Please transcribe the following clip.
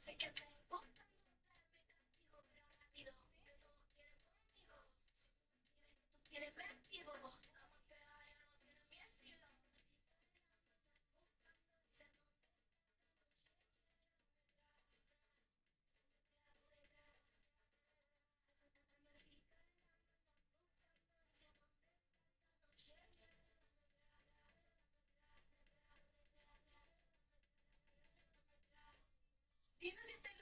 Sé que te buscando darme castigo, pero rápido. Que todos quieren conmigo. Si tú quieres vértigo, estamos pegados, ya no tienen mi estilo. Buscando, dice no. Dime si te